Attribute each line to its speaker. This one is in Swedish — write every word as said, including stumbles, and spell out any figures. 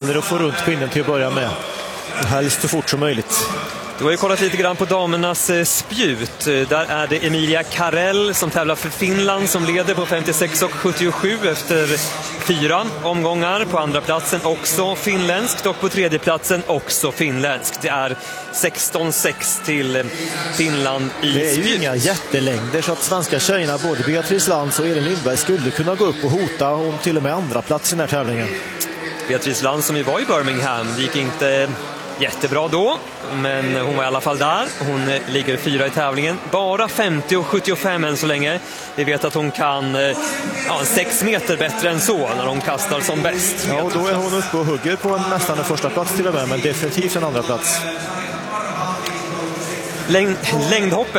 Speaker 1: gäller att få runt pinnen till att börja med. Helst så fort som möjligt.
Speaker 2: Du har ju kollat lite grann på damernas spjut. Där är det Emilia Karel som tävlar för Finland som leder på femtiosex och sjuttiosju efter fyra omgångar. På andra platsen också finländskt och på tredje platsen också finländskt. Det är sexton sex till Finland i
Speaker 1: Det är ju
Speaker 2: spjut.
Speaker 1: inga jättelängder så att svenska tjejerna, både Beatrice Lantz och Elin Lindberg, skulle kunna gå upp och hota om till och med andra plats i den här tävlingen.
Speaker 2: Beatrice Lantz som ju var i Birmingham, det gick inte jättebra då, men hon var i alla fall där. Hon ligger fyra i tävlingen. Bara femtio och sjuttiofem än så länge. Vi vet att hon kan ja, sex meter bättre än så när hon kastar som bäst.
Speaker 1: Ja, och då är hon uppe och hugger på en, nästan en första plats till och med, men definitivt en andra plats.
Speaker 2: Längd, längdhoppet